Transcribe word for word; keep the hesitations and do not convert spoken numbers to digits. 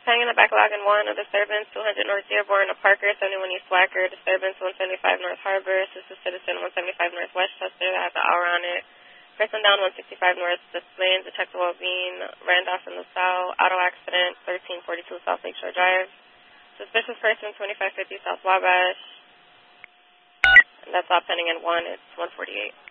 Hanging the backlog in one, a disturbance, two hundred North Dearborn, a Parker, seventy-one East Wacker, disturbance, one seventy-five North Harbor, assisted citizen, one seventy-five North Westchester, that has an hour on it. Person down, one sixty-five North Des Plaines, detectable being Randolph in the south, auto accident, thirteen forty-two South Lakeshore Drive. Suspicious person, twenty-five fifty South Wabash. And that's all pending in one, it's one forty-eight.